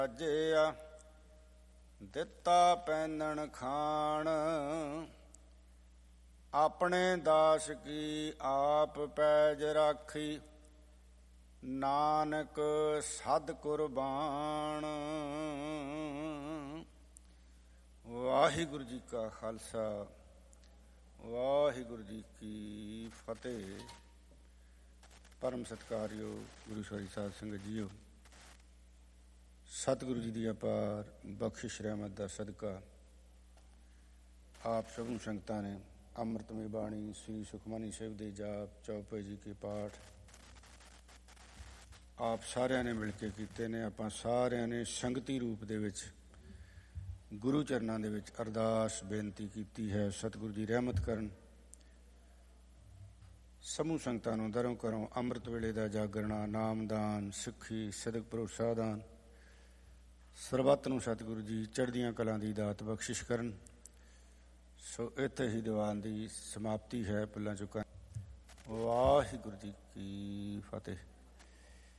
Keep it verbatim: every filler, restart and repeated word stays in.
ਰਾਜਿਆ ਦਿੱਤਾ ਪੈਂਦਣ ਖਾਣ, ਆਪਣੇ ਦਾਸ ਕੀ ਆਪ ਪੈਜ ਰਾਖੀ, ਨਾਨਕ ਸਦ ਕੁਰਬਾਨ। ਵਾਹਿਗੁਰੂ ਜੀ ਕਾ ਖਾਲਸਾ, ਵਾਹਿਗੁਰੂ ਜੀ ਕੀ ਫਤਿਹ। ਪਰਮ ਸਤਿਕਾਰਯੋਗ ਗੁਰੂ ਸਵਾਰੀ ਸਾਧ ਸੰਗਤ ਜੀਓ, ਸਤਿਗੁਰੂ ਜੀ ਦੀ ਅਪਾਰ ਬਖਸ਼ਿਸ਼ ਰਹਿਮਤ ਦਾ ਸਦਕਾ ਆਪ ਸਭ ਨੂੰ ਸੰਗਤਾਂ ਨੇ ਅੰਮ੍ਰਿਤਮਈ ਬਾਣੀ ਸ੍ਰੀ ਸੁਖਮਨੀ ਸਾਹਿਬ ਦੇ ਜਾਪ ਚੌਪਈ ਜੀ ਕੇ ਪਾਠ ਆਪ ਸਾਰਿਆਂ ਨੇ ਮਿਲ ਕੇ ਕੀਤੇ ਨੇ। ਆਪਾਂ ਸਾਰਿਆਂ ਨੇ ਸੰਗਤੀ ਰੂਪ ਦੇ ਵਿੱਚ ਗੁਰੂ ਚਰਨਾਂ ਦੇ ਵਿੱਚ ਅਰਦਾਸ ਬੇਨਤੀ ਕੀਤੀ ਹੈ, ਸਤਿਗੁਰੂ ਜੀ ਰਹਿਮਤ ਕਰਨ, ਸਮੂਹ ਸੰਗਤਾਂ ਨੂੰ ਦਰੋਂ ਘਰੋਂ ਅੰਮ੍ਰਿਤ ਵੇਲੇ ਦਾ ਜਾਗਰਣਾ, ਨਾਮਦਾਨ, ਸਿੱਖੀ, ਸਿਦਕ, ਭਰੋਸਾ ਦਾਨ, ਸਰਬੱਤ ਨੂੰ ਸਤਿਗੁਰੂ ਜੀ ਚੜ੍ਹਦੀਆਂ ਕਲਾਂ ਦੀ ਦਾਤ ਬਖਸ਼ਿਸ਼ ਕਰਨ। ਸੋ ਇੱਥੇ ਹੀ ਦੀਵਾਨ ਦੀ ਸਮਾਪਤੀ ਹੈ। ਪੁੱਲਾਂ ਚੁੱਕਾਂ। ਵਾਹਿਗੁਰੂ ਜੀ ਕੀ ਫਤਿਹ।